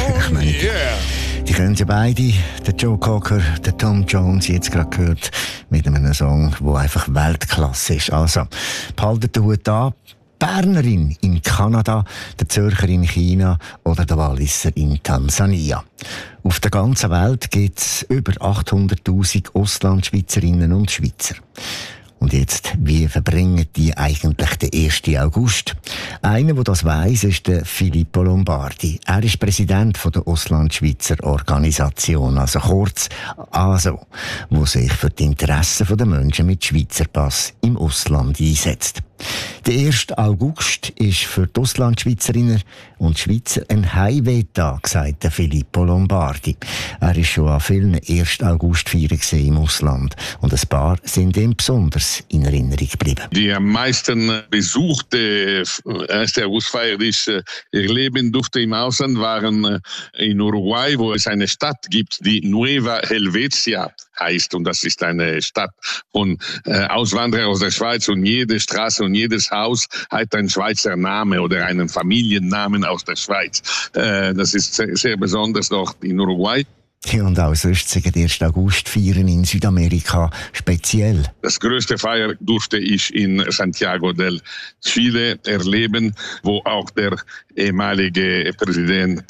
Ich meine, die können ja beide, der Joe Cocker, der Tom Jones, jetzt gerade gehört, mit einem Song, der einfach Weltklasse ist. Also, behaltet den Hut an. Bernerin in Kanada, der Zürcher in China oder der Walliser in Tansania. Auf der ganzen Welt gibt es über 800'000 Auslandschweizerinnen und Schweizer. Und jetzt, wie verbringen die eigentlich den 1. August? Einer, der das weiss, ist der Filippo Lombardi. Er ist Präsident der Auslandschweizer Organisation, also kurz ASO, wo sich für die Interessen der Menschen mit Schweizer Pass im Ausland einsetzt. Der 1. August ist für die Auslandschweizerinnen und Schweizer ein Heimwehtag, sagt der Filippo Lombardi. Er ist schon an vielen 1. August-Feiern im Ausland und ein paar sind ihm besonders in Erinnerung geblieben. Die am meisten besuchte 1. Augustfeier, die ich erleben durfte im Ausland, waren in Uruguay, wo es eine Stadt gibt, die Nueva Helvetia heißt. Und das ist eine Stadt von Auswanderern aus der Schweiz. Und jede Straße und jedes Haus hat einen Schweizer Namen oder einen Familiennamen aus der Schweiz. Das ist sehr, sehr besonders dort in Uruguay. Ja, und auch sonst sind die 1. August feiern in Südamerika speziell. Das größte Feier durfte ich in Santiago del Chile erleben, wo auch der ehemalige Präsident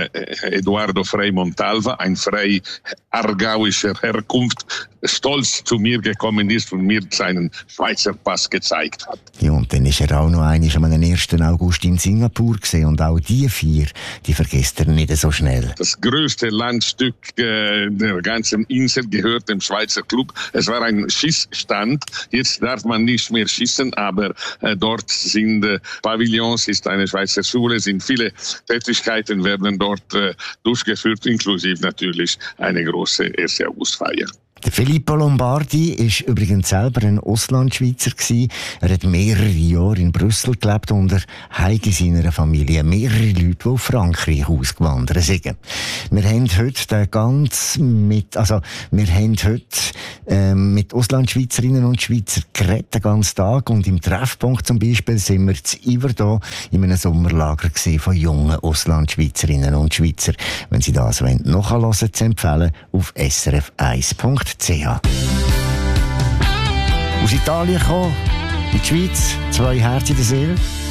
Eduardo Frei Montalva, ein Frei aargauischer Herkunft, stolz zu mir gekommen ist und mir seinen Schweizer Pass gezeigt hat. Ja, und dann ist er auch noch einmal am 1. August in Singapur gesehen und auch die Feier, die vergisst er nicht so schnell. Das größte Landstück der ganzen Insel gehört dem Schweizer Club. Es war ein Schießstand. Jetzt darf man nicht mehr schießen, aber dort sind Pavillons, ist eine Schweizer Schule, sind viele Tätigkeiten werden dort durchgeführt, inklusive natürlich eine große 1. Augustfeier. Der Filippo Lombardi war übrigens selber ein Auslandschweizer. Er hat mehrere Jahre in Brüssel gelebt und er hat in seiner Familie mehrere Leute, die auf Frankreich ausgewandert sind. Wir haben heute mit Auslandschweizerinnen und Schweizer geredet, den ganzen Tag. Und im Treffpunkt zum Beispiel sind wir zu Iverdon in einem Sommerlager von jungen Auslandschweizerinnen und Schweizer. Wenn Sie das nachhören wollen, zu empfehlen auf srf1.ch. Aus Italien gekommen, in die Schweiz, 2 Herzen in der Seele.